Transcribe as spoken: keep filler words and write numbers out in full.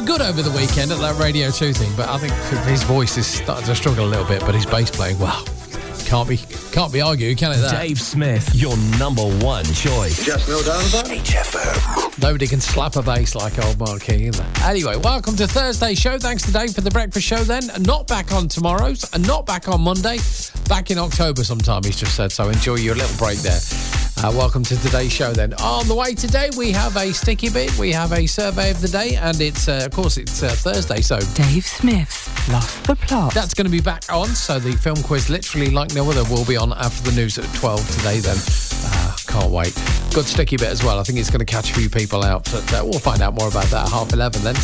good over the weekend at that Radio two thing, but I think his voice is starting to struggle a little bit, but his bass playing, well, can't be can't be argued, can it, that? Dave Smith, your number one choice. Just no doubt about it. H F M. Nobody can slap a bass like old Mark King, can they? Anyway, welcome to Thursday's show. Thanks to Dave for the breakfast show then. Not back on tomorrow's, and not back on Monday. Back in October sometime, he's just said, so enjoy your little break there. Uh, welcome to today's show then. On the way today, we have a sticky bit, we have a survey of the day, and it's, uh, of course, it's uh, Thursday, so... Dave Smith's Lost the Plot. That's going to be back on, so the film quiz, literally like no other, will be on after the news at twelve today then. Uh, can't wait. Good sticky bit as well. I think it's going to catch a few people out, but uh, we'll find out more about that at half eleven then.